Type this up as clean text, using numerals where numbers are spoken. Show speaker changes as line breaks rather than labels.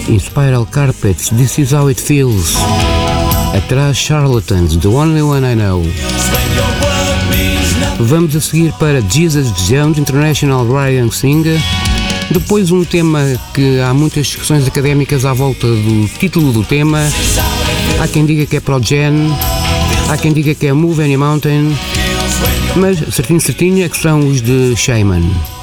In Spiral Carpets, This Is How It Feels. Atrás, Charlatans, The Only One I Know. Vamos a seguir para Jesus Jones International Ryan Singer. Depois um tema que há muitas discussões académicas à volta do título do tema. Há quem diga que é Progen, há quem diga que é Move Any Mountain, mas certinho é que são os de Shaman.